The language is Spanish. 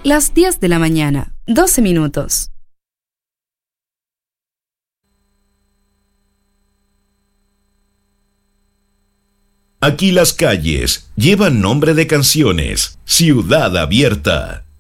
Las 10 de la mañana, 12 minutos. Aquí las calles llevan nombre de canciones. Ciudad Abierta.